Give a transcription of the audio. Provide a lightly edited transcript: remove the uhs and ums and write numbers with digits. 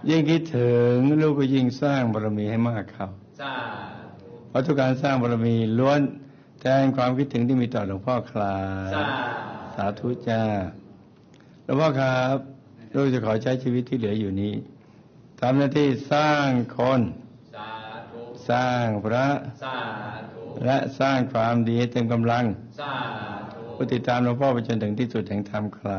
ยิ่งคิดถึงลูกก็ยิ่งสร้างบารมีให้มากครับเพราะทุกการสร้างบารมีล้วนแทนความคิดถึงที่มีต่อหลวงพ่อครับสาธุจ้าหลวงพ่อครับลูกจะขอใช้ชีวิตที่เหลืออยู่นี้ทำหน้าที่สร้างคนสร้างพระและสร้างความดีเต็มกำลังผู้ติดตามหลวงพ่อไปจนถึงที่สุดแห่งธรรมครับ